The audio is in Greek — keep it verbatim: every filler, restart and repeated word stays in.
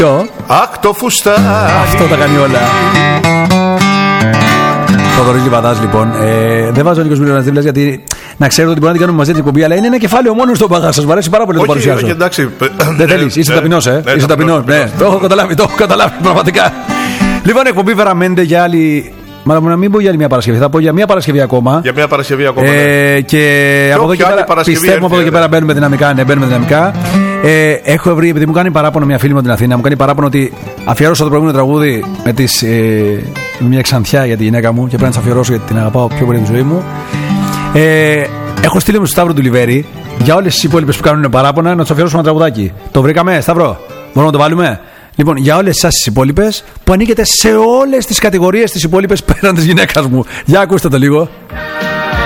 Αχ, το φουστάνι. Αυτό τα κάνει όλα. Θοδωρής Λιβαδάς, λοιπόν. Ε, δεν βάζω Νίκος Μιλώνας δίπλα γιατί να ξέρετε ότι μπορεί να την κάνουμε μαζί την εκπομπή, αλλά είναι ένα κεφάλαιο μόνο στον παγά. Σας αρέσει πάρα πολύ να το παρουσιάσω. Όχι, εντάξει. Δεν θέλεις, είσαι ταπεινός, ε. Είσαι ταπεινός. Ναι, το έχω καταλάβει, το έχω καταλάβει πραγματικά. Λοιπόν, εκπομπή Βεραμέντε για άλλη. Μα να μην πω για άλλη μια Παρασκευή, θα πω για μια Παρασκευή ακόμα. Για μια Παρασκευή ακόμα. Ε, ναι. Και από εδώ και πέρα πιστεύουμε από εδώ και πέρα μπαίνουμε δυναμικά. Ναι, μπαίνουμε δυναμικά. Ε, έχω βρει, επειδή μου κάνει παράπονο μια φίλη μου την Αθήνα, μου κάνει παράπονο ότι αφιέρωσα το προηγούμενο τραγούδι με, τις, ε, με μια ξανθιά για τη γυναίκα μου και πρέπει να τη αφιερώσω γιατί την αγαπάω πιο πολύ τη ζωή μου. Ε, έχω στείλει μου στο Σταύρο του Λιβέρη για όλες τις υπόλοιπες που κάνουν παράπονα να του αφιερώσουμε ένα τραγουδάκι. Το βρήκαμε, Σταύρο, μπορούμε να το βάλουμε. Λοιπόν, για όλες εσάς τις υπόλοιπες που ανήκετε σε όλες τις κατηγορίες τις υπόλοιπες πέραν της γυναίκας μου. Για ακούστε το λίγο.